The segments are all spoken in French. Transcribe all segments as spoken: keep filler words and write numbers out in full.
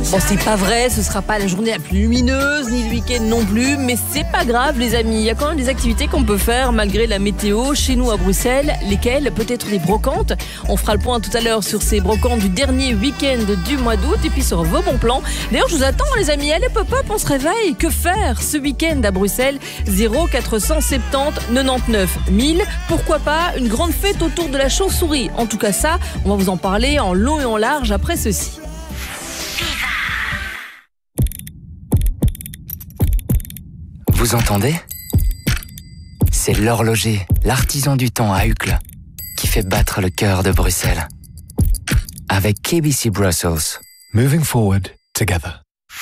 Bon, c'est pas vrai, ce sera pas la journée la plus lumineuse, ni le week-end non plus, mais c'est pas grave les amis, il y a quand même des activités qu'on peut faire malgré la météo chez nous à Bruxelles, lesquelles peut-être des brocantes. On fera le point tout à l'heure sur ces brocantes du dernier week-end du mois d'août et puis sur vos bons plans. D'ailleurs, je vous attends les amis, allez pop-up, on se réveille. Que faire ce week-end à Bruxelles? Zéro quatre cent soixante-dix quatre-vingt-dix-neuf mille. Pourquoi pas une grande fête autour de la chauve-souris? En tout cas ça, on va vous en parler en long et en large après ceci. Vous entendez? C'est l'horloger, l'artisan du temps à Uccle, qui fait battre le cœur de Bruxelles. Avec K B C Brussels. Moving forward together.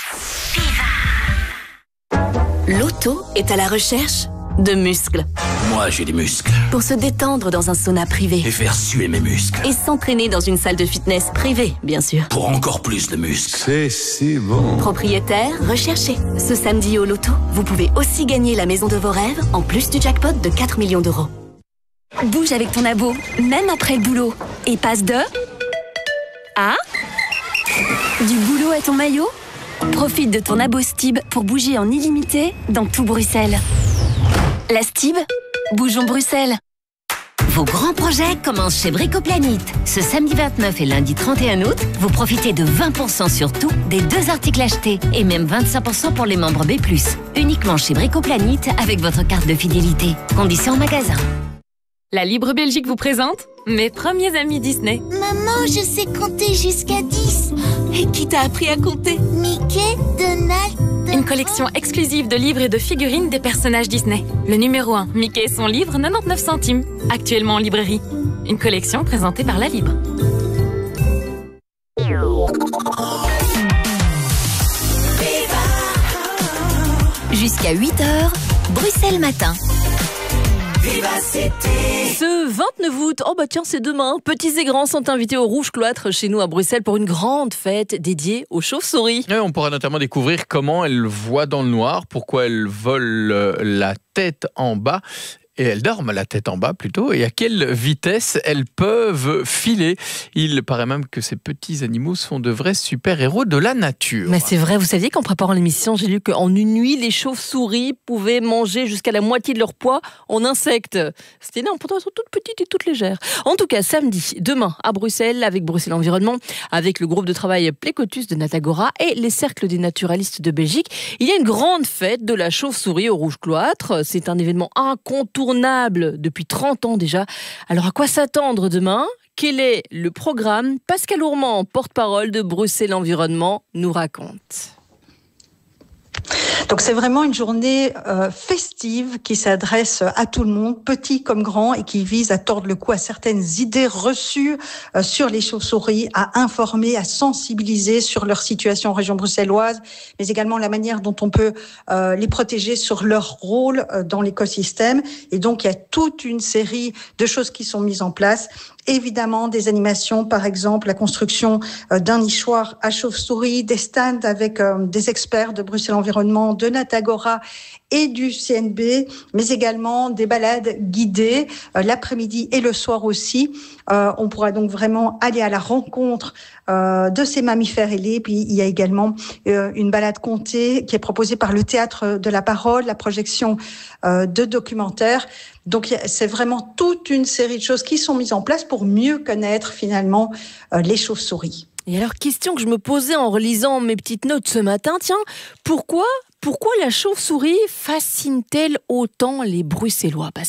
L'auto est à la recherche de muscles. Moi, j'ai des muscles. Pour se détendre dans un sauna privé. Et faire suer mes muscles. Et s'entraîner dans une salle de fitness privée, bien sûr. Pour encore plus de muscles. C'est si bon. Propriétaire, recherché. Ce samedi au loto, vous pouvez aussi gagner la maison de vos rêves, en plus du jackpot de quatre millions d'euros. Bouge avec ton abo, même après le boulot. Et passe de... à... du boulot à ton maillot. Profite de ton abo Stib pour bouger en illimité dans tout Bruxelles. La Stib, bougeons Bruxelles. Vos grands projets commencent chez Bricoplanite. Ce samedi vingt-neuf et lundi trente et un août, vous profitez de vingt pour cent sur tout des deux articles achetés et même vingt-cinq pour cent pour les membres B plus. Uniquement chez Bricoplanite avec votre carte de fidélité. Conditions en magasin. La Libre Belgique vous présente mes premiers amis Disney. Maman, je sais compter jusqu'à dix. Et qui t'a appris à compter? Mickey, Donald... Une collection exclusive de livres et de figurines des personnages Disney. Le numéro un, Mickey et son livre, quatre-vingt-dix-neuf centimes. Actuellement en librairie. Une collection présentée par La Libre. Jusqu'à huit heures, Bruxelles Matin. Ce vingt-neuf août, oh bah tiens c'est demain, petits et grands sont invités au Rouge Cloître chez nous à Bruxelles pour une grande fête dédiée aux chauves-souris. Et on pourra notamment découvrir comment elles voient dans le noir, pourquoi elles volent la tête en bas. Et elles dorment la tête en bas plutôt, et à quelle vitesse elles peuvent filer. Il paraît même que ces petits animaux sont de vrais super-héros de la nature. Mais c'est vrai, vous saviez qu'en préparant l'émission, j'ai lu qu'en une nuit, les chauves-souris pouvaient manger jusqu'à la moitié de leur poids en insectes. C'était énorme, pourtant elles sont toutes petites et toutes légères. En tout cas, samedi, demain, à Bruxelles, avec Bruxelles Environnement, avec le groupe de travail Plécotus de Natagora et les cercles des naturalistes de Belgique, il y a une grande fête de la chauve-souris au Rouge Cloître. C'est un événement incontournable depuis trente ans déjà. Alors à quoi s'attendre demain? Quel est le programme? Pascal Ourmand, porte-parole de Bruxelles Environnement, nous raconte. Donc c'est vraiment une journée euh, festive qui s'adresse à tout le monde, petit comme grand, et qui vise à tordre le cou à certaines idées reçues euh, sur les chauves-souris, à informer, à sensibiliser sur leur situation en région bruxelloise, mais également la manière dont on peut euh, les protéger sur leur rôle euh, dans l'écosystème. Et donc il y a toute une série de choses qui sont mises en place. Évidemment, des animations, par exemple, la construction euh, d'un nichoir à chauve-souris, des stands avec euh, des experts de Bruxelles Environnement, de Natagora et du C N B, mais également des balades guidées euh, l'après-midi et le soir aussi. Euh, on pourra donc vraiment aller à la rencontre euh, de ces mammifères ailés. Puis il y a également euh, une balade contée qui est proposée par le Théâtre de la Parole, la projection euh, de documentaires. Donc c'est vraiment toute une série de choses qui sont mises en place pour mieux connaître finalement euh, les chauves-souris. Et alors, question que je me posais en relisant mes petites notes ce matin, tiens, pourquoi, pourquoi la chauve-souris fascine-t-elle autant les Bruxellois, Pascal ?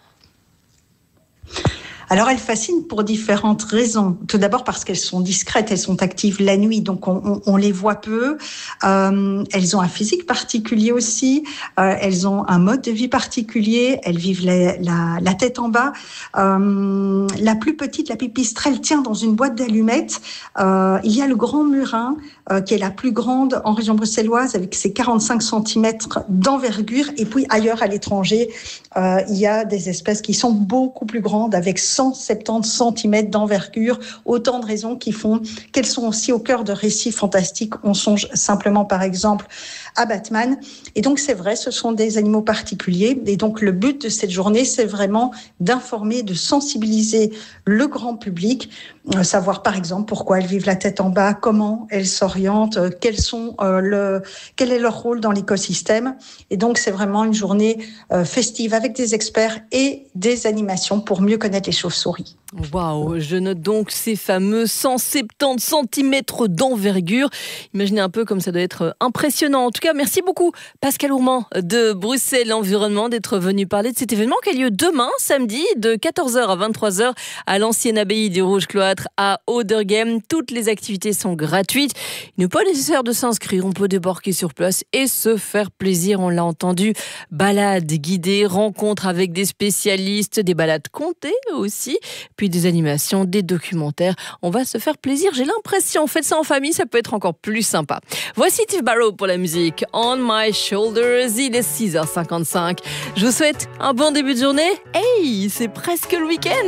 Alors, elles fascinent pour différentes raisons. Tout d'abord parce qu'elles sont discrètes, elles sont actives la nuit, donc on, on, on les voit peu. Euh, elles ont un physique particulier aussi, euh, elles ont un mode de vie particulier, elles vivent la, la, la tête en bas. Euh, la plus petite, la pipistrelle, tient dans une boîte d'allumettes. Euh, il y a le grand murin, euh, qui est la plus grande en région bruxelloise, avec ses quarante-cinq centimètres d'envergure. Et puis ailleurs, à l'étranger, euh, il y a des espèces qui sont beaucoup plus grandes, avec cent soixante-dix centimètres d'envergure, autant de raisons qui font qu'elles sont aussi au cœur de récits fantastiques. On songe simplement par exemple à Batman. Et donc, c'est vrai, ce sont des animaux particuliers. Et donc, le but de cette journée, c'est vraiment d'informer, de sensibiliser le grand public, euh, savoir par exemple pourquoi elles vivent la tête en bas, comment elles s'orientent, euh, quels sont, euh, le, quel est leur rôle dans l'écosystème. Et donc, c'est vraiment une journée euh, festive avec des experts et des animations pour mieux connaître les chauves-souris. Waouh, je note donc ces fameux cent soixante-dix centimètres d'envergure. Imaginez un peu comme ça doit être impressionnant. En tout cas, merci beaucoup Pascal Ourmand de Bruxelles Environnement d'être venu parler de cet événement qui a lieu demain, samedi, de quatorze heures à vingt-trois heures à l'ancienne abbaye du Rouge-Cloître à Oderghem. Toutes les activités sont gratuites. Il n'est pas nécessaire de s'inscrire. On peut débarquer sur place et se faire plaisir. On l'a entendu. Balades guidées, rencontres avec des spécialistes, des balades comptées aussi, puis des animations, des documentaires. On va se faire plaisir, j'ai l'impression. Faites ça en famille, ça peut être encore plus sympa. Voici Steve Barrow pour la musique On My Shoulders. Il est six heures cinquante-cinq. Je vous souhaite un bon début de journée. Hey, c'est presque le week-end.